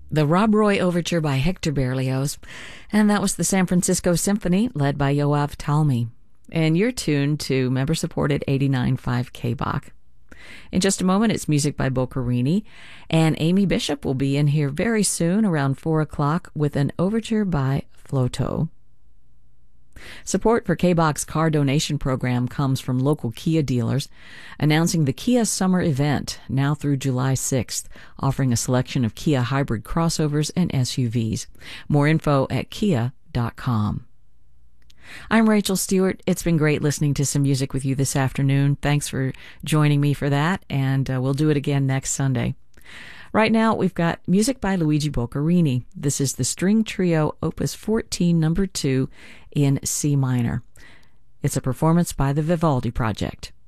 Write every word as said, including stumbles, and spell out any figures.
The Rob Roy Overture by Hector Berlioz, and that was the San Francisco Symphony, led by Yoav Talmi. And you're tuned to member-supported eighty-nine point five K B O C. In just a moment, it's music by Boccherini, and Amy Bishop will be in here very soon, around four o'clock, with an overture by Floto. Support for K B O C's car donation program comes from local Kia dealers, announcing the Kia Summer Event, now through July sixth, offering a selection of Kia hybrid crossovers and S U Vs. More info at kia dot com. I'm Rachel Stewart. It's been great listening to some music with you this afternoon. Thanks for joining me for that, and uh, we'll do it again next Sunday. Right now, we've got music by Luigi Boccherini. This is the String Trio Opus fourteen, number two, in C minor. It's a performance by the Vivaldi Project.